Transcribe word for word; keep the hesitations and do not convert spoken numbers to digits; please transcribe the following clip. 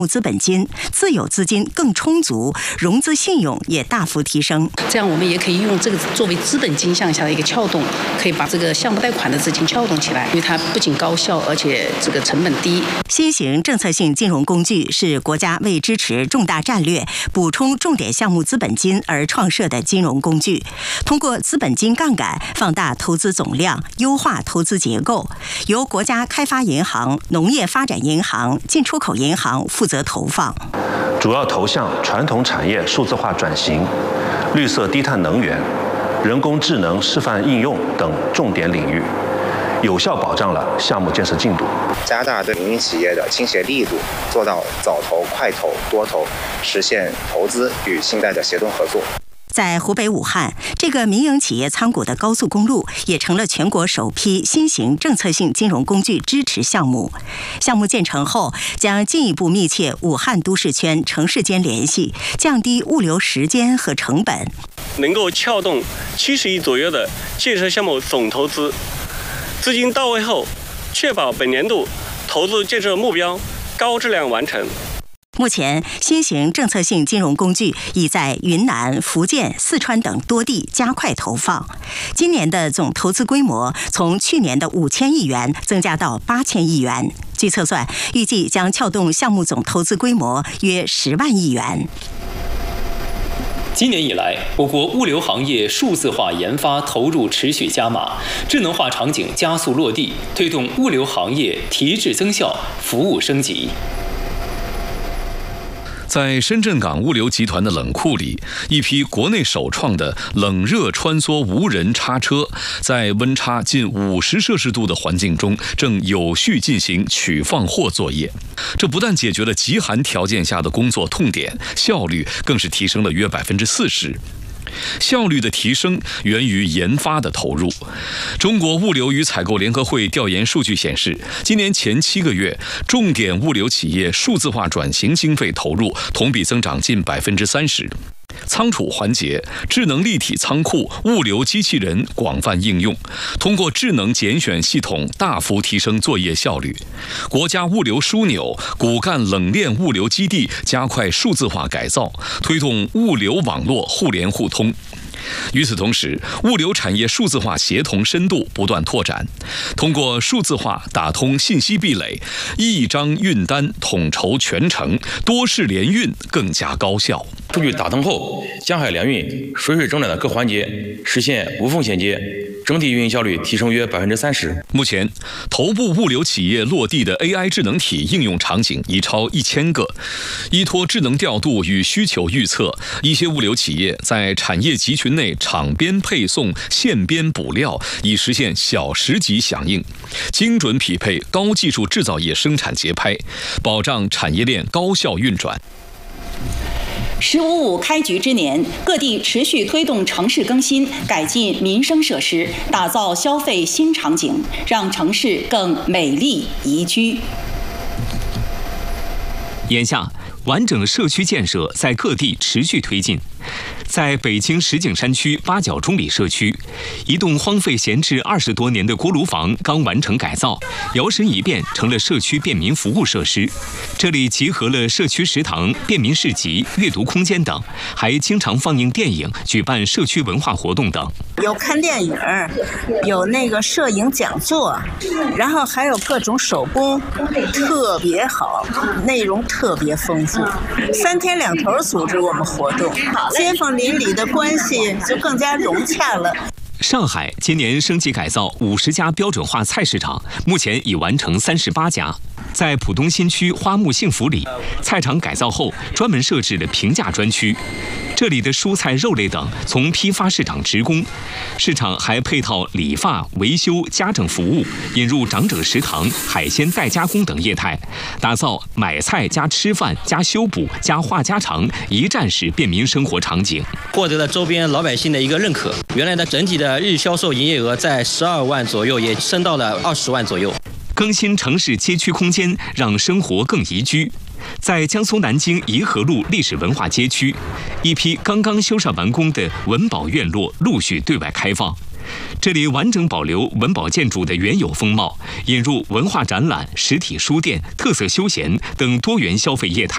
资本金、自有资金更充足，融资信用也大幅提升。 这样我们也可以用这个作为资本金向下的一个撬动，可以把这个项目贷款的资金撬动起来，因为它不仅高效，而且这个成本低。 新型政策性金融工具是国家为支持重大战略、补充重点项目资本金而创设的金融工具，通过资本金杠杆放大投资总量，优化投资结构，由国家开发银行、农业发展银行、进出口银行负责投放， 主要投向传统产业数字化转型、绿色低碳能源、人工智能示范应用等重点领域，有效保障了项目建设进度。 加大对民营企业的倾斜力度，做到早投、快投、多投，实现投资与信贷的协同合作。 在湖北武汉，这个民营企业参股的高速公路也成了全国首批新型政策性金融工具支持项目。项目建成后，将进一步密切武汉都市圈城市间联系，降低物流时间和成本， 能够撬动七十亿左右的建设项目总投资。资金到位后，确保本年度投资建设目标高质量完成。 目前，新型政策性金融工具已在云南、福建、四川等多地加快投放。今年的总投资规模从去年的五千亿元增加到八千亿元。据测算，预计将撬动项目总投资规模约十万亿元。 今年以来，我国物流行业数字化研发投入持续加码，智能化场景加速落地，推动物流行业提质增效、服务升级。 在深圳港物流集团的冷库里，一批国内首创的冷热穿梭无人叉车，在温差近五十摄氏度的环境中，正有序进行取放货作业。这不但解决了极寒条件下的工作痛点，效率更是提升了约百分之四十。效率的提升源于研发的投入。中国物流与采购联合会调研数据显示，今年前七个月，重点物流企业数字化转型经费投入同比增长近百分之三十。仓储环节、智能立体仓库、物流机器人广泛应用，通过智能拣选系统大幅提升作业效率。国家物流枢纽、骨干冷链物流基地加快数字化改造，推动物流网络互联互通。与此同时，物流产业数字化协同深度不断拓展，通过数字化打通信息壁垒，一张运单统筹全程，多式联运更加高效。 数据打通后，江海联运、水水整转的各环节实现无缝衔接，整体运营效率提升约百分之三十。 目前，头部物流企业落地的 A I 智能体应用场景已超一千个。依托智能调度与需求预测，一些物流企业在产业集群内场边配送、线边补料，以实现小时级响应，精准匹配高技术制造业生产节拍，保障产业链高效运转。 十五五开局之年，各地持续推动城市更新，改进民生设施，打造消费新场景，让城市更美丽宜居。 眼下，完整社区建设在各地持续推进。在北京石景山区八角中里社区，一栋荒废闲置二十多年的锅炉房刚完成改造，摇身一变成了社区便民服务设施。这里集合了社区食堂、便民市集、阅读空间等，还经常放映电影，举办社区文化活动等。 有看电影，有那个摄影讲座，然后还有各种手工，特别好，内容特别丰富。三天两头组织我们活动，街坊邻里的关系就更加融洽了。 上海今年升级改造五十家标准化菜市场，目前已完成三十八家。在浦东新区花木幸福里，菜场改造后专门设置了平价专区，这里的蔬菜、肉类等从批发市场直供。市场还配套理发、维修、家政服务，引入长者食堂、海鲜再加工等业态，打造买菜加吃饭加修补加话家常一站式便民生活场景， 获得了周边老百姓的一个认可。原来的整体的日销售营业额在十二万左右，也升到了二十万左右。 更新城市街区空间，让生活更宜居。在江苏南京颐和路历史文化街区，一批刚刚修缮完工的文保院落陆续对外开放。这里完整保留文保建筑的原有风貌，引入文化展览、实体书店、特色休闲等多元消费业态。